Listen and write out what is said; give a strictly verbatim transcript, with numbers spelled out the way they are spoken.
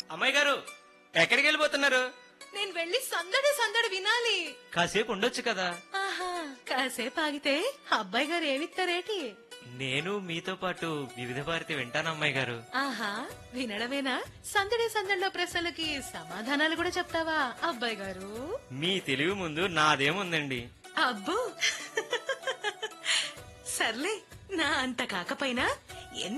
అమ్మాయి గారు ఎక్కడికి వెళ్ళిపోతున్నారు? నేను వెళ్ళి సందడి సందడి వినాలి. కాసేపు ఉండొచ్చు కదా. ఆహా, కాసేపు ఆగితే అబ్బాయి గారు ఏమిస్తారేటి? నేను మీతో పాటు వివిధ భారతి వింటాను అమ్మాయి గారు. ఆహా, వినడమేనా? సందడి సందడిలో ప్రశ్నలకి సమాధానాలు కూడా చెప్తావా అబ్బాయి గారు? మీ తెలివి ముందు నాదేముందండి. అబ్బో సర్లే, నా అంత కాకపోయినా